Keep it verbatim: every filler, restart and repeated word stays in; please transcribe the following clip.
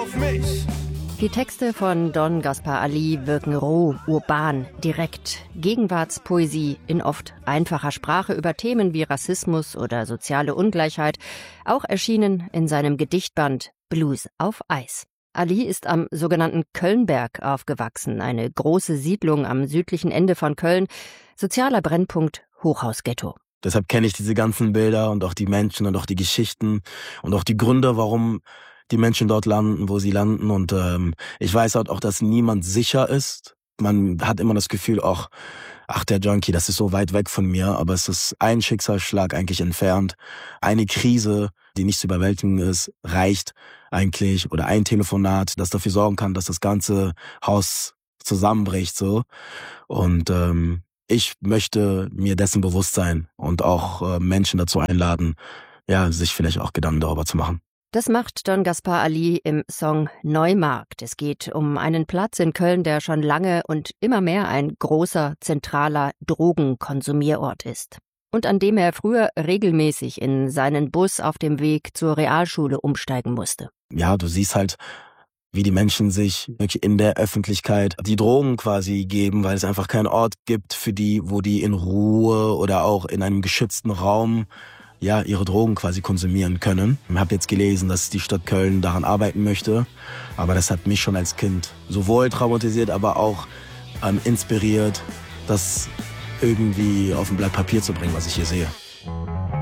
auf mich. Die Texte von Don Gaspar Ali wirken roh, urban, direkt. Gegenwartspoesie in oft einfacher Sprache über Themen wie Rassismus oder soziale Ungleichheit, auch erschienen in seinem Gedichtband Blues auf Eis. Ali ist am sogenannten Kölnberg aufgewachsen, eine große Siedlung am südlichen Ende von Köln, sozialer Brennpunkt Hochhausghetto. Deshalb kenne ich diese ganzen Bilder und auch die Menschen und auch die Geschichten und auch die Gründe, warum die Menschen dort landen, wo sie landen. Und ähm, ich weiß halt auch, dass niemand sicher ist. Man hat immer das Gefühl, auch, ach, der Junkie, das ist so weit weg von mir. Aber es ist ein Schicksalsschlag eigentlich entfernt. Eine Krise, die nicht zu überwältigen ist, reicht eigentlich. Oder ein Telefonat, das dafür sorgen kann, dass das ganze Haus zusammenbricht. So. Und ähm, ich möchte mir dessen bewusst sein und auch äh, Menschen dazu einladen, ja, sich vielleicht auch Gedanken darüber zu machen. Das macht Don Gaspar Ali im Song Neumarkt. Es geht um einen Platz in Köln, der schon lange und immer mehr ein großer, zentraler Drogenkonsumierort ist. Und an dem er früher regelmäßig in seinen Bus auf dem Weg zur Realschule umsteigen musste. Ja, du siehst halt, wie die Menschen sich wirklich in der Öffentlichkeit die Drogen quasi geben, weil es einfach keinen Ort gibt für die, wo die in Ruhe oder auch in einem geschützten Raum ja ihre Drogen quasi konsumieren können. Ich habe jetzt gelesen, dass die Stadt Köln daran arbeiten möchte, aber das hat mich schon als Kind sowohl traumatisiert, aber auch ähm, inspiriert, das irgendwie auf ein Blatt Papier zu bringen, was ich hier sehe.